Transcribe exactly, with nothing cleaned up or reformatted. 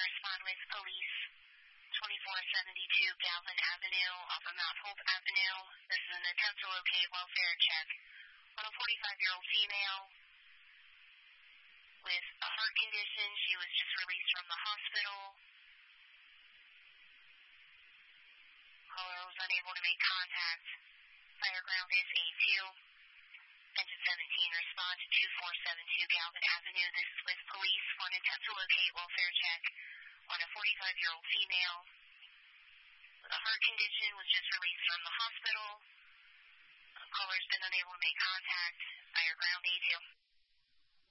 respond with police. twenty-four seventy-two Galvin Avenue off of Mount Hope Avenue. This is an attempt to locate welfare check on a forty-five-year-old female with a heart condition. She was just released from the hospital. Caller was unable to make contact. Fire ground is A two. Engine seventeen, respond to two four seven two Galvin Avenue. This is with police for an attempt to locate welfare check on a forty-five-year-old female with a heart condition, was just released from the hospital. Caller's been unable to make contact. Fire ground A two.